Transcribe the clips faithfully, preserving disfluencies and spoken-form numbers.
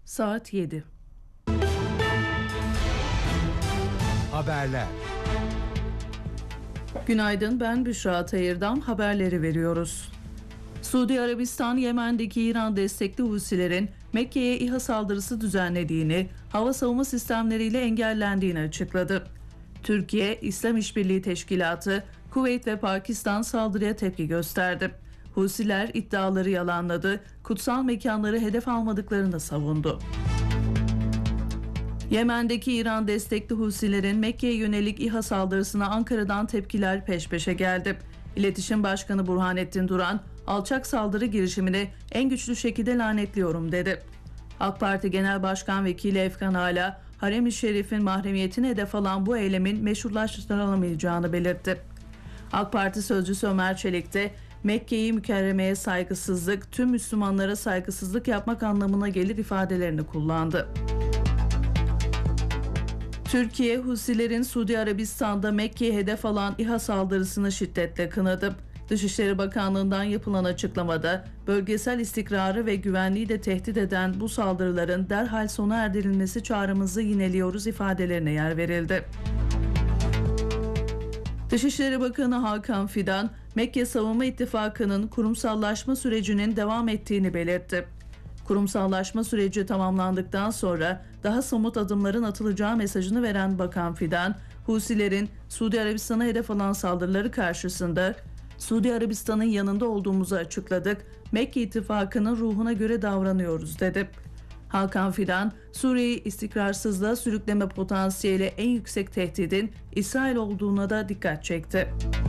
Saat yedi. Haberler. Günaydın, ben Büşra Tayır'dan haberleri veriyoruz. Suudi Arabistan, Yemen'deki İran destekli Husilerin Mekke'ye İHA saldırısı düzenlediğini, hava savunma sistemleriyle engellendiğini açıkladı. Türkiye, İslam İşbirliği Teşkilatı, Kuveyt ve Pakistan saldırıya tepki gösterdi. Husiler iddiaları yalanladı, kutsal mekanları hedef almadıklarını savundu. Yemen'deki İran destekli Husilerin Mekke'ye yönelik İHA saldırısına Ankara'dan tepkiler peş peşe geldi. İletişim Başkanı Burhanettin Duran, alçak saldırı girişimini en güçlü şekilde lanetliyorum dedi. AK Parti Genel Başkan Vekili Efkan Ala, Harem-i Şerif'in mahremiyetine hedef alan bu eylemin meşrulaştırılamayacağını belirtti. AK Parti sözcüsü Ömer Çelik de Mekke'yi mükerremeye saygısızlık, tüm Müslümanlara saygısızlık yapmak anlamına gelir ifadelerini kullandı. Türkiye, Husilerin Suudi Arabistan'da Mekke'ye hedef alan İHA saldırısını şiddetle kınadı. Dışişleri Bakanlığı'ndan yapılan açıklamada bölgesel istikrarı ve güvenliği de tehdit eden bu saldırıların derhal sona erdirilmesi çağrımızı yineliyoruz ifadelerine yer verildi. Dışişleri Bakanı Hakan Fidan, Mekke Savunma İttifakı'nın kurumsallaşma sürecinin devam ettiğini belirtti. Kurumsallaşma süreci tamamlandıktan sonra daha somut adımların atılacağı mesajını veren Bakan Fidan, Husilerin Suudi Arabistan'a hedef alan saldırıları karşısında Suudi Arabistan'ın yanında olduğumuzu açıkladık, Mekke İttifakı'nın ruhuna göre davranıyoruz dedi. Hakan Fidan, Suriye'yi istikrarsızlığa sürükleme potansiyeli en yüksek tehdidin İsrail olduğuna da dikkat çekti.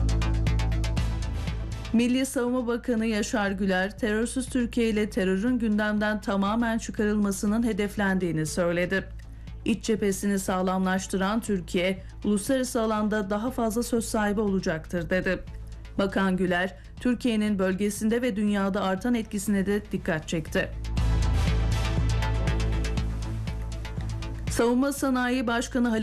Milli Savunma Bakanı Yaşar Güler, terörsüz Türkiye ile terörün gündemden tamamen çıkarılmasının hedeflendiğini söyledi. İç cephesini sağlamlaştıran Türkiye, uluslararası alanda daha fazla söz sahibi olacaktır dedi. Bakan Güler, Türkiye'nin bölgesinde ve dünyada artan etkisine de dikkat çekti. Savunma Sanayi Başkanı